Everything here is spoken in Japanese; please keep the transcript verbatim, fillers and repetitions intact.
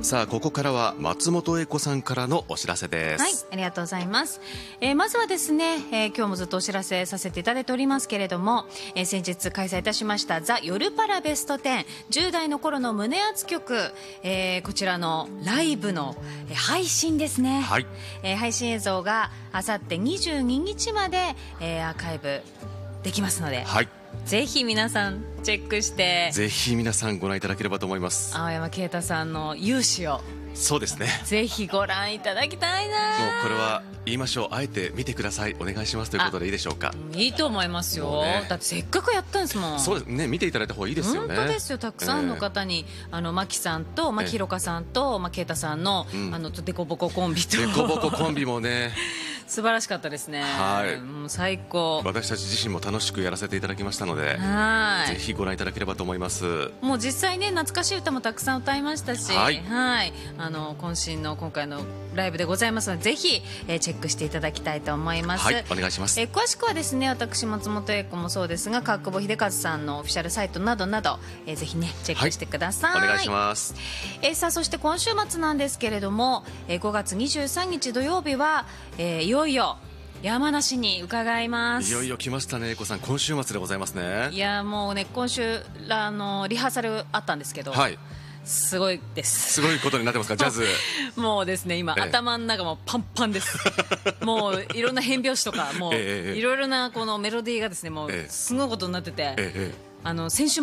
さあここからは松本英子さんからのお知らせです。 はい、ありがとうございます。えーまずはですね、えー今日もずっとお知らせさせていただいておりますけれども、えー先日開催いたしましたザ・夜パラベストテン、じゅう代の頃の胸熱曲、えーこちらのライブのえー配信ですね、 はいえー配信映像があさってにじゅうににちまで、えーアーカイブできますので、 はい、 ぜひ皆さんチェックしてぜひ皆さんご覧いただければと思います。 青山啓太さんの勇姿をそうですね、 ぜひご覧いただきたいな。 もうこれは言いましょう、あえて見てください、お願いしますということでいいでしょうか。 いいと思いますよ、 ね、 だってせっかくやったんですもん。 そうですね、見ていただいた方がいいですよね。 本当ですよ、たくさんの方に、えー、あのマキさんと、まあ、ひろかさんと、まあ、啓太さんの、うん、あのデコボココンビとデコボココンビもね素晴らしかったですね。 はい、 もう最高。 私たち自身も楽しくやらせていただきましたので、 はい、 ぜひご覧いただければと思います。 もう実際ね、懐かしい歌もたくさん歌いましたし、 はい、 はいあの渾身の今回のライブでございますので、ぜひ、えー、チェックしていただきたいと思います。 はい、お願いします。 えー、詳しくはですね、私松本英子もそうですが、川久保秀和さんのオフィシャルサイトなどなど、えー、ぜひねチェックしてください。 はい、お願いします。 えー、さあそして今週末なんですけれども、えー、ごがつにじゅうさんにち土曜日は、えー、いよいよ山梨に伺います。 いよいよ来ましたね、英子さん、今週末でございますね。 いやもうね、今週あのリハーサルあったんですけど、 はい、 すごいです。 すごいことになってますか、ジャズもうですね、今、ええ、頭の中もパンパンですもういろんな変拍子とか、もう、ええ、いろいろなこのメロディーがですね、もうすごいことになってて、ええ、あの先週